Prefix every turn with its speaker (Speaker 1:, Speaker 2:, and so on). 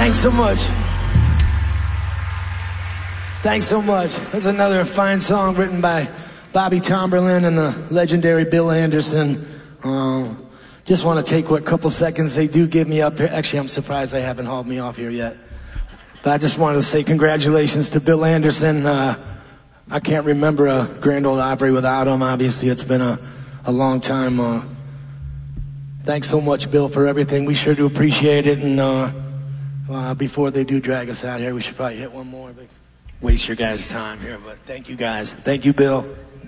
Speaker 1: Thanks so much. Thanks so much. That's another fine song written by Bobby Tomberlin and the legendary Bill Anderson. Just want to take what couple seconds they do give me up here. Actually, I'm surprised they haven't hauled me off here yet. But I just wanted to say congratulations to Bill Anderson. I can't remember a Grand Ole Opry without him. Obviously, it's been a long time. Thanks so much, Bill, for everything. We sure do appreciate it. And before they do drag us out here, we should probably hit one more. But waste your guys' time here. But thank you, guys. Thank you, Bill.